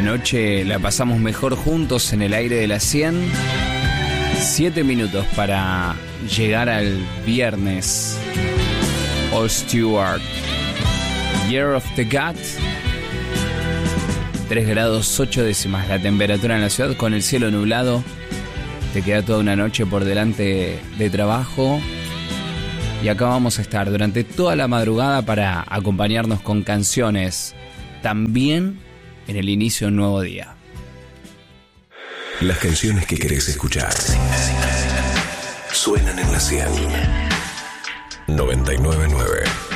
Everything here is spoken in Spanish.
noche la pasamos mejor juntos en el aire de las 100. 7 minutos para llegar al viernes. All Stewart, Year of the God. 3 grados 8 décimas la temperatura en la ciudad, con el cielo nublado. Te queda toda una noche por delante de trabajo. Y acá vamos a estar durante toda la madrugada para acompañarnos con canciones. También en el inicio de un nuevo día. Las canciones que querés escuchar suenan en la 100. 99.9